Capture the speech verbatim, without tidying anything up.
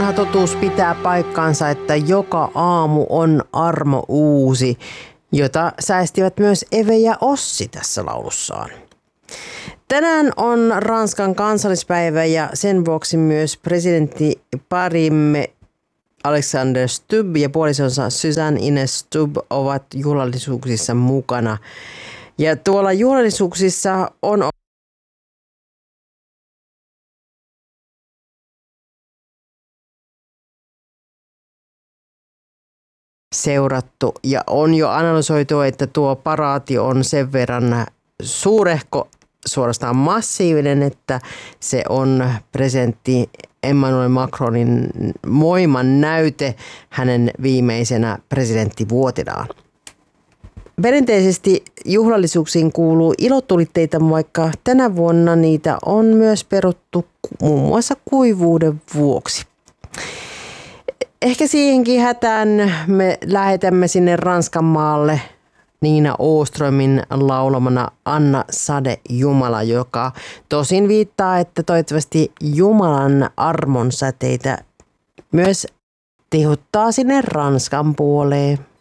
vanha totuus pitää paikkaansa, että joka aamu on armo uusi, jota säestivät myös Eve ja Ossi tässä laulussaan. Tänään on Ranskan kansallispäivä ja sen vuoksi myös presidentti parimme Alexander Stubb ja puolisonsa Suzanne Ines Stubb ovat juhlallisuuksissa mukana. Ja tuolla juhlallisuuksissa on seurattu ja on jo analysoitu, että tuo paraati on sen verran suurehko, suorastaan massiivinen, että se on presidentti Emmanuel Macronin voiman näyte hänen viimeisenä presidenttivuotenaan. Perinteisesti juhlallisuuksiin kuuluu ilotulitteita, vaikka tänä vuonna niitä on myös peruttu muun muassa kuivuuden vuoksi. Ehkä siihenkin hätään me lähetämme sinne Ranskan maalle Niina Åströmin laulamana Anna Sade Jumala, joka tosin viittaa, että toivottavasti Jumalan armon säteitä myös tihuttaa sinne Ranskan puoleen.